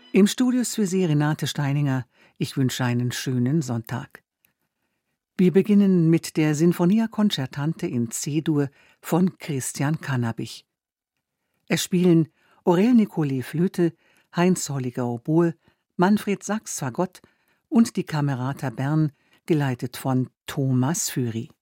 Im Studio ist für Sie Renate Steininger. Ich wünsche einen schönen Sonntag. Wir beginnen mit der Sinfonia Concertante in C-Dur von Christian Cannabich. Es spielen Aurel Nicolai Flöte, Heinz Holliger Oboe, Manfred Sachs Fagott und die Camerata Bern, geleitet von Thomas Füri.